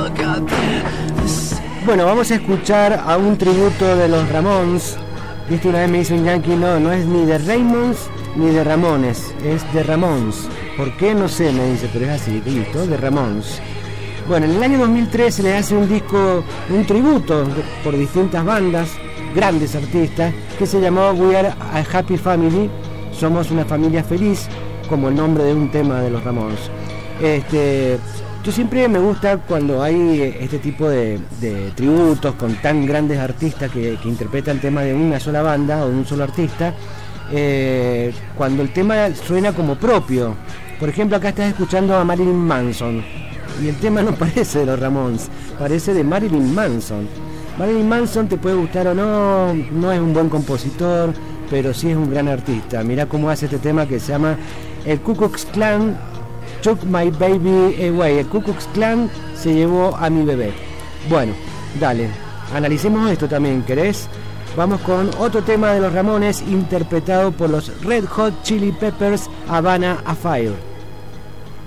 Bueno, vamos a escuchar a un tributo de los Ramones. Viste, una vez me dice un yankee, no es ni de Ramones ni de Ramones, es de Ramones. ¿Por qué? No sé, me dice, pero es así, listo, de Ramones. Bueno, en el año 2003 se le hace un disco, un tributo por distintas bandas, grandes artistas, que se llamó We Are a Happy Family, somos una familia feliz, como el nombre de un tema de los Ramones. Yo siempre me gusta cuando hay este tipo de tributos con tan grandes artistas que interpretan temas de una sola banda o de un solo artista, cuando el tema suena como propio. Por ejemplo, acá estás escuchando a Marilyn Manson y el tema no parece de los Ramones, parece de Marilyn Manson. Marilyn Manson te puede gustar o no, no es un buen compositor, pero sí es un gran artista. Mirá cómo hace este tema que se llama el Ku Klux Klan Took My Baby Away. El Ku Klux Klan se llevó a mi bebé. Bueno, dale, analicemos esto también, ¿querés? Vamos con otro tema de los Ramones interpretado por los Red Hot Chili Peppers, Havana Affair.